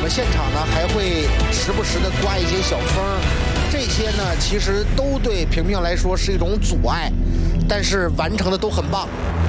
们现场呢还会时不时的刮一些小风，这些呢其实都对萍萍来说是一种阻碍，但是完成的都很棒。